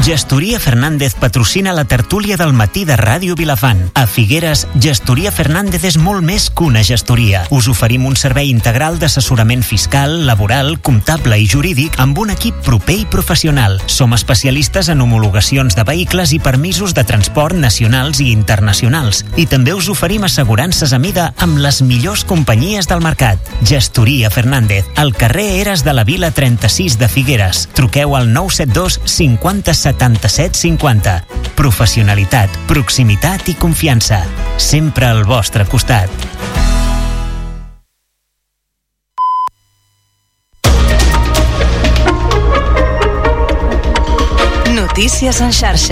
Gestoria Fernández patrocina la tertúlia del matí de Ràdio Vilafant. A Figueres, Gestoria Fernández és molt més que una gestoria. Us oferim un servei integral d'assessorament fiscal, laboral, comptable i jurídic amb un equip proper i professional. Som especialistes en homologacions de vehicles i permisos de transport nacionals i internacionals. I també us oferim assegurances a mida amb les millors companyies del mercat. Gestoria Fernández, al carrer Eres de la Vila 36 de Figueres. Truqueu al 972 50 77 50. Professionalitat, proximitat i confiança. Sempre al vostre costat. Notícies en xarxa.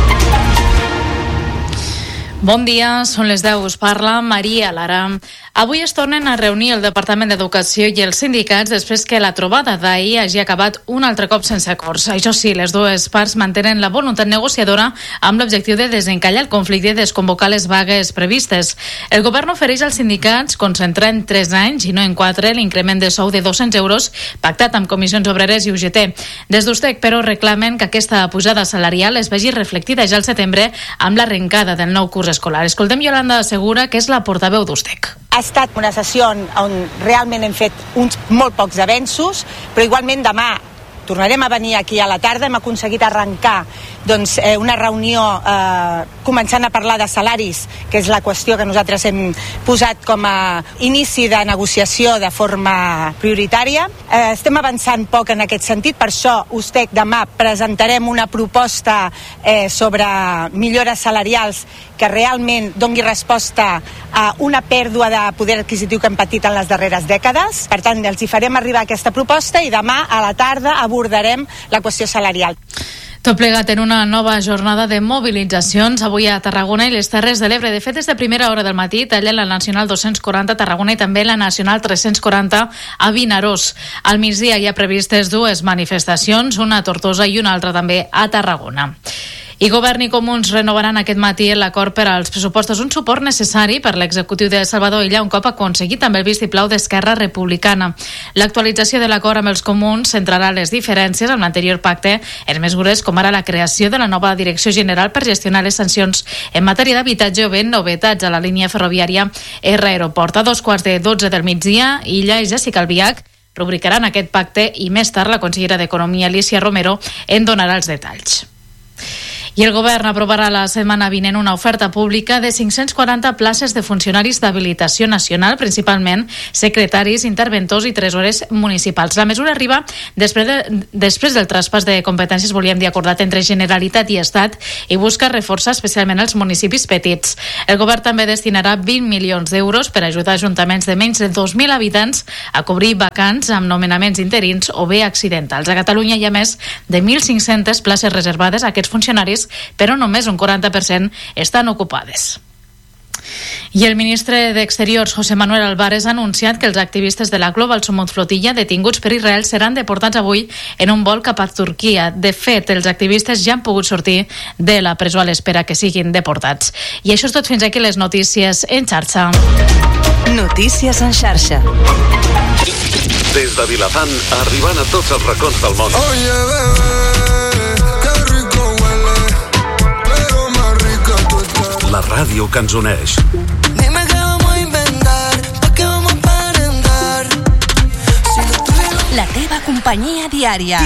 Bon dia, són les 10, us parla Maria Lara. Avui es tornen a reunir el Departament d'Educació i els sindicats després que la trobada d'ahir hagi acabat un altre cop sense acords. Això sí, les dues parts mantenen la voluntat negociadora amb l'objectiu de desencallar el conflicte i desconvocar les vagues previstes. El govern ofereix als sindicats concentrar en 3 anys i no en 4 l'increment de sou de 200 euros pactat amb comissions obreres i UGT. Des d'USTEC, però, reclamen que aquesta pujada salarial es vegi reflectida ja al setembre amb l'arrencada del nou curs escolar. Escoltem Yolanda Segura, que és la portaveu d'USTEC. Ha estat una sessió on realment hem fet uns molt pocs avenços, però igualment demà tornarem a venir aquí a la tarda. Hem aconseguit arrencar una reunió començant a parlar de salaris, que és la qüestió que nosaltres hem posat com a inici de negociació de forma prioritària. Estem avançant poc en aquest sentit, per això USTEC demà presentarem una proposta sobre millores salarials que realment doni resposta a una pèrdua de poder adquisitiu que hem patit en les darreres dècades. Per tant, els hi farem arribar aquesta proposta i demà a la tarda abordarem la qüestió salarial. Tot plegat en una nova jornada de mobilitzacions avui a Tarragona i les Terres de l'Ebre. De fet, des de primera hora del matí tallen la Nacional 240 a Tarragona i també la Nacional 340 a Vinaròs. Al migdia hi ha previstes 2 manifestacions, una a Tortosa i una altra també a Tarragona. I Govern i Comuns renovaran aquest matí l'acord per als pressupostos, un suport necessari per l'executiu de Salvador Illa un cop aconseguit també el vistiplau d'Esquerra Republicana. L'actualització de l'acord amb els Comuns centrarà les diferències amb l'anterior pacte en mesures com ara la creació de la nova Direcció General per gestionar les sancions en matèria d'habitatge o bé novetats a la línia ferroviària R-Aeroport. A 2:15 del migdia, Illa i Jessica Albiach rubricaran aquest pacte i més tard la consellera d'Economia, Alícia Romero, en donarà els detalls. I el govern aprovarà la setmana vinent una oferta pública de 540 places de funcionaris d'habilitació nacional, principalment secretaris, interventors i tresorers municipals. La mesura arriba després del traspàs de competències, volíem dir, acordat entre Generalitat i Estat i busca reforçar especialment els municipis petits. El govern també destinarà 20 milions d'euros per ajudar ajuntaments de menys de 2.000 habitants a cobrir vacants amb nomenaments interins o bé accidentals. A Catalunya hi ha més de 1.500 places reservades a aquests funcionaris, però només un 40% estan ocupades. I el ministre d'Exteriors, José Manuel Álvarez, ha anunciat que els activistes de la Global Summit Flotilla detinguts per Israel seran deportats avui en un vol cap a Turquia. De fet, els activistes ja han pogut sortir de la presó a l'espera que siguin deportats. I això és tot, fins aquí les notícies en xarxa. Notícies en xarxa. Des de Vilafant, arribant a tots els racons del món. La ràdio que ens uneix. Dime qué vamos a inventar, pa' qué vamos a aparentar. La teva companyia diària.